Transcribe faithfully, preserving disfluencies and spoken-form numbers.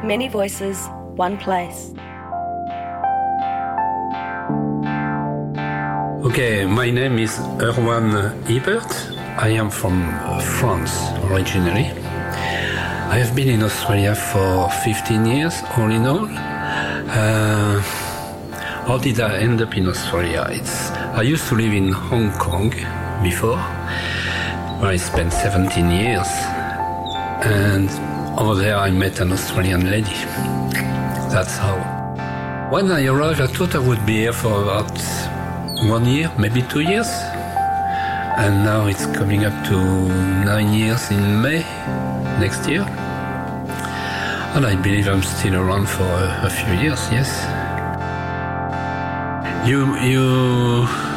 Many voices, one place. Okay, my name is Erwan Ebert. I am from France originally. I have been in Australia for fifteen years, all in all. Uh, how did I end up in Australia? It's I used to live in Hong Kong before, where I spent seventeen years. And over there I met an Australian lady. That's how. When I arrived, I thought I would be here for about one year, maybe two years. And now it's coming up to nine years in May next year. And I believe I'm still around for a, a few years, yes. You, you